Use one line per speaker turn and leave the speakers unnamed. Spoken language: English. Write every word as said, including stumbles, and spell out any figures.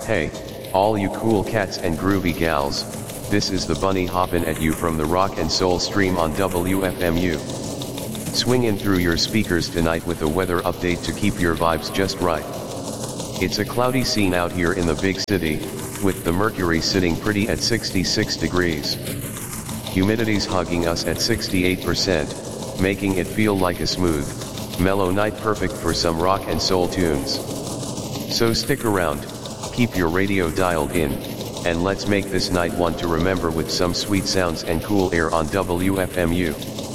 Hey, all you cool cats and groovy gals, this is the bunny hoppin' at you from the Rock and Soul stream on W F M U. Swing in through your speakers tonight with a weather update to keep your vibes just right. It's a cloudy scene out here in the big city, with the mercury sitting pretty at sixty-six degrees. Humidity's hugging us at sixty-eight percent, making it feel like a smooth, mellow night perfect for some rock and soul tunes. So stick around, keep your radio dialed in, and let's make this night one to remember with some sweet sounds and cool air on W F M U.